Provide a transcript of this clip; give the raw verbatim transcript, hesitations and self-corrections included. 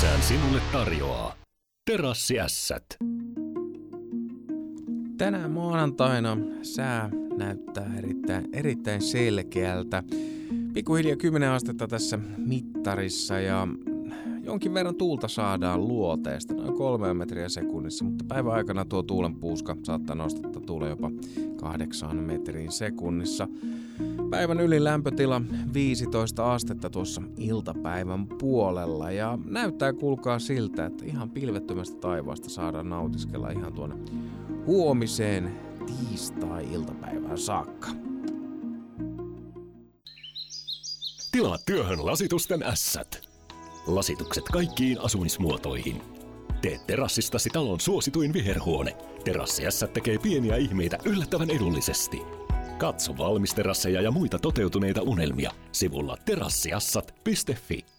kesän sinulle tarjoaa Terassiässät. Tänään maanantaina sää näyttää erittäin, erittäin selkeältä. Pikkuhiljaa kymmenen astetta tässä mittarissa ja jonkin verran tuulta saadaan luoteesta, noin kolme metriä sekunnissa, mutta päivän aikana tuo tuulen puuska saattaa nostaa tuulen jopa kahdeksaan metriin sekunnissa. Päivän ylin lämpötila viisitoista astetta tuossa iltapäivän puolella ja näyttää kuulkaa siltä, että ihan pilvettömästä taivaasta saadaan nautiskella ihan tuonne huomiseen tiistai-iltapäivään saakka. Tilaa työhön lasitusten ässät. Lasitukset kaikkiin asumismuotoihin. Tee terassistasi talon suosituin viherhuone. Terassiässät tekee pieniä ihmeitä yllättävän edullisesti. Katso valmisterasseja ja muita toteutuneita unelmia sivulla terassiassat piste fi.